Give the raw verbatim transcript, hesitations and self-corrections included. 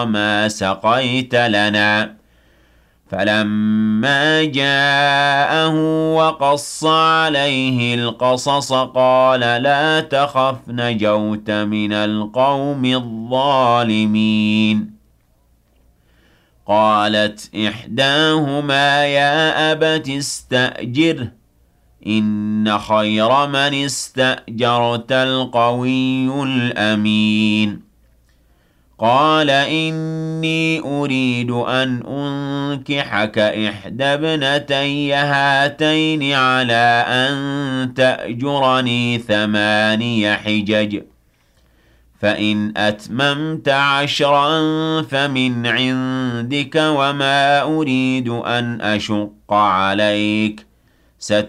ما سقيت لنا. فلما جاءه وقص عليه القصص قال لا تخف نجوت من القوم الظالمين. قالت إحداهما يا أبت استأجره إن خير من استأجرت القوي الأمين. قال إني أريد أن أنكحك إحدى ابنتي هاتين على أن تأجرني ثماني حجج فإن أتممت عشرا فمن عندك وما أريد أن أشق عليك ستجدني